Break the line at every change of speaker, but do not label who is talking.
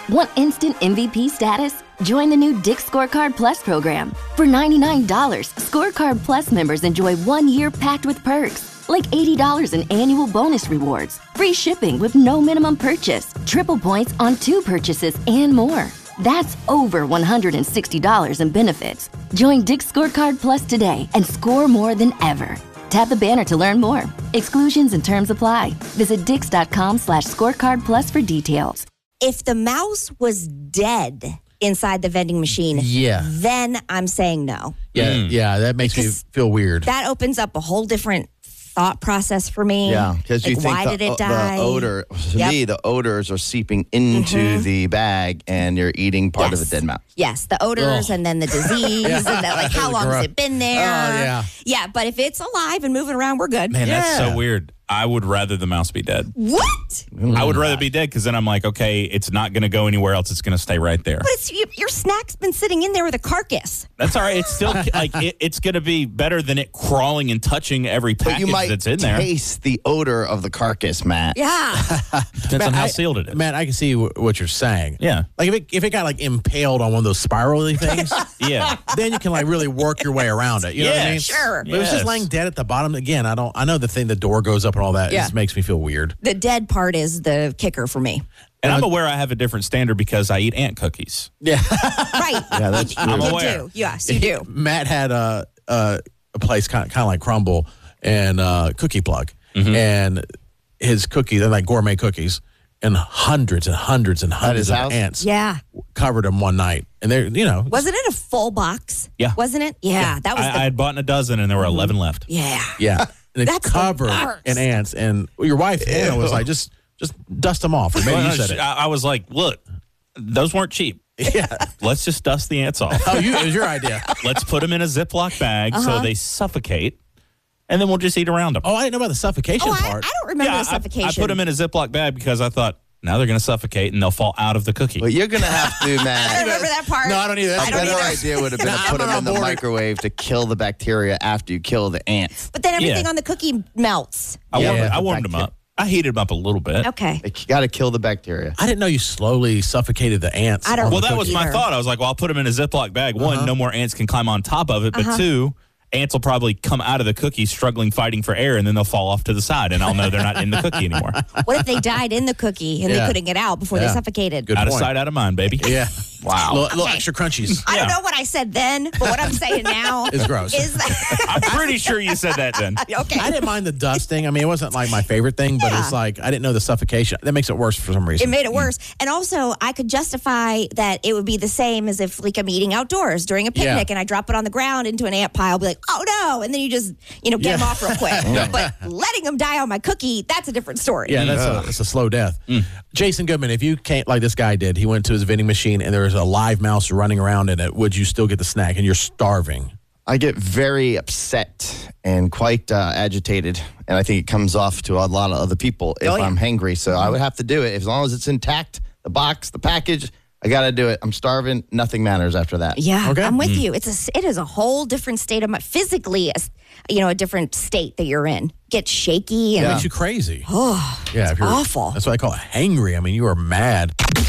Want instant MVP status? Join the new Dick's Scorecard Plus program. For $99, Scorecard Plus members enjoy 1 year packed with perks, like $80 in annual bonus rewards, free shipping with no minimum purchase, triple points on 2 purchases, and more. That's over $160 in benefits. Join Dick's Scorecard Plus today and score more than ever. Tap the banner to learn more. Exclusions and terms apply. Visit dix.com/scorecardplus for details.
If the mouse was dead inside the vending machine, then I'm saying no.
Yeah, that makes me feel weird.
That opens up a whole different thought process for me.
Yeah, because you think
why did it die?
The odor, to me, the odors are seeping into the bag and you're eating part of a dead mouse.
Yes, the odors and then the disease and then like how long has it been there? Yeah, but if it's alive and moving around, we're good.
Man, that's so weird. I would rather the mouse be dead.
What?
I would rather be dead because then I'm like, okay, it's not going to go anywhere else. It's going to stay right there.
But your snack's been sitting in there with a carcass.
That's all right. It's still like it's going to be better than it crawling and touching every package that's in there.
You might taste the odor of the carcass, Matt.
Yeah.
Depends on how sealed it is.
Man, I can see what you're saying.
Yeah.
Like if it got like impaled on one of those spirally things, then you can like really work your way around it. You know what I mean?
Sure.
But it was just laying dead at the bottom. Again, I know the door goes up and all that. It just makes me feel weird.
The dead part is the kicker for me.
And I'm aware I have a different standard because I eat ant cookies.
Yeah.
Right.
Yeah, that's true.
I'm
You
aware.
do. Yes, you do.
Matt had a place kind of like Crumble and Cookie Plug. And his cookies, they're like gourmet cookies, and hundreds and hundreds and hundreds of ants covered him one night. And they're,
Wasn't it a full box?
Yeah.
Wasn't it? Yeah. That was
I had bought in a dozen and there were 11 left.
Yeah.
Yeah. And it's
That's
covered
the worst.
in ants. And your wife, Hannah, was like, just dust them off. Or maybe you said it.
I was like, look, those weren't cheap.
Yeah.
Let's just dust the ants off.
Oh, it was your idea.
Let's put them in a Ziploc bag so they suffocate, and then we'll just eat around them.
Oh, I didn't know about the suffocation part.
I don't remember the suffocation.
I put them in a Ziploc bag because I thought, now they're going to suffocate and they'll fall out of the cookie.
Well, you're going to have to, Matt.
I don't remember that part.
No, I don't either.
A better idea would have been to put them in the microwave to kill the bacteria after you kill the ants.
But then everything on the cookie melts.
I warmed them up. I heated them up a little bit.
Okay.
You got to kill the bacteria.
I didn't know you slowly suffocated the ants.
I don't
Well, that
know
was my
either.
thought. I was like, well, I'll put them in a Ziploc bag. One, no more ants can climb on top of it. But two, ants will probably come out of the cookie struggling, fighting for air, and then they'll fall off to the side, and I'll know they're not in the cookie anymore.
What if they died in the cookie and they couldn't get out before they suffocated?
Good
Out of
point.
sight, out of mind, baby.
Yeah.
Wow.
Little extra crunchies.
I don't know what I said then, but what I'm saying now
It's gross.
is
I'm pretty sure you said that then.
okay.
I didn't mind the dusting. I mean, it wasn't like my favorite thing, but it's like I didn't know the suffocation. That makes it worse for some reason.
It made it worse. And also, I could justify that it would be the same as if like I'm eating outdoors during a picnic and I drop it on the ground into an ant pile, be like, oh no. And then you just, get them off real quick. But letting them die on my cookie, that's a different story.
Yeah, that's a slow death. Jason Goodman, if you can't, like this guy did, he went to his vending machine and there was a live mouse running around in it, would you still get the snack? And you're starving.
I get very upset and quite agitated, and I think it comes off to a lot of other people if I'm hangry. So I would have to do it. As long as it's intact, the box, the package, I got to do it. I'm starving. Nothing matters after that.
Yeah,
Okay.
I'm with you. It is a whole different state of physically, a different state that you're in. Get shaky and
It makes you crazy.
oh,
Yeah, if you're
awful.
That's what I call it, hangry. I mean, you are mad.